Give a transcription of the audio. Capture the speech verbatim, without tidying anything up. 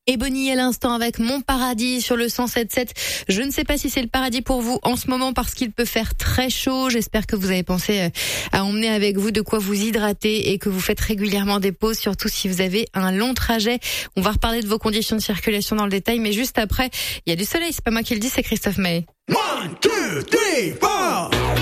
Et Bonnie à l'instant avec Mon Paradis sur le cent sept virgule sept. Je ne sais pas si c'est le paradis pour vous en ce moment parce qu'il peut faire très chaud. J'espère que vous avez pensé à emmener avec vous de quoi vous hydrater et que vous faites régulièrement des pauses, surtout si vous avez un long trajet. On va reparler de vos conditions de circulation dans le détail, mais juste après, il y a du soleil. C'est pas moi qui le dis, c'est Christophe Maé. One, two, three, four.